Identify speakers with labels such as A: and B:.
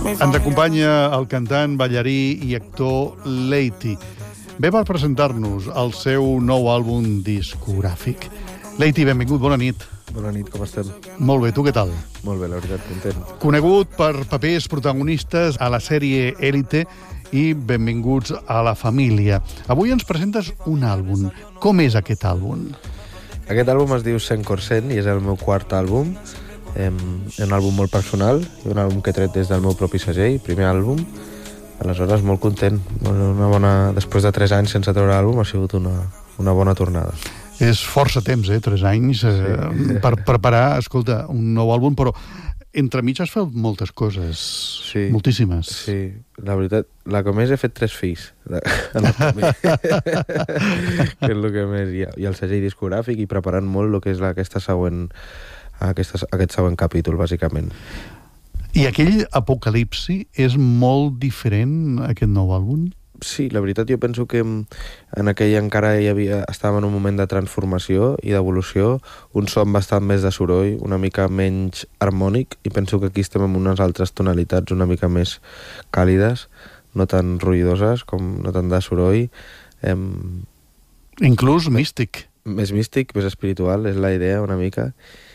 A: Ens acompanya el cantant, ballarí i actor Leiti. Ve per presentar-nos el seu nou àlbum discogràfic. Leiti, benvingut, bona nit.
B: Bona nit, com estem?
A: Molt bé, tu què tal?
B: Molt bé, la veritat, content.
A: Conegut per papers protagonistes a la sèrie Élite i benvinguts a la família. Avui ens presentes un àlbum. Com és aquest àlbum?
B: Aquest àlbum es diu 100% i és el meu quart àlbum. Un àlbum molt personal, un àlbum que he tret des del meu propi segell, primer àlbum. Aleshores, molt content. Després de 3 anys sense treure àlbum ha sigut una bona tornada.
A: És força temps, 3 anys, per preparar, escolta, un nou àlbum, però entremig has fet moltes coses,
B: sí,
A: moltíssimes.
B: Sí, la veritat, la que més he fet 3 fills, en el camí. Que és el que més hi ha. I el segell discogràfic i preparant molt el que és aquest següent capítol, bàsicament.
A: I aquell Apocalipsi és molt diferent, aquest nou àlbum?
B: Sí, la veritat jo penso que en aquell encara estàvem en un moment de transformació i d'evolució, un so bastant més de soroll, una mica menys harmònic, i penso que aquí estem en unes altres tonalitats una mica més càlides, no tan ruïdoses, no tant de soroll.
A: Inclús místic.
B: Més místic, més espiritual, és la idea una mica.